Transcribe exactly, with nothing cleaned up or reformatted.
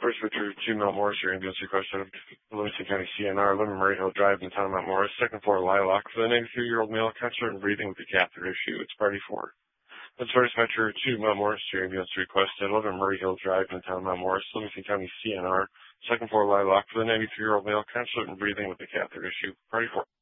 First Victor two Mount Morris, your ambulance request out of Livingston County C N R, eleven Murray Hill Drive in the town of Mount Morris, second floor Lilac, for the ninety-three-year-old male constant and breathing with the catheter issue. It's party four. That's First Metro two Mount Morris, your ambulance request at eleven Murray Hill Drive in the town of Mount Morris, Livingston County C N R, second floor Lilac, for the ninety-three-year-old male constant and breathing with the catheter issue. Party four.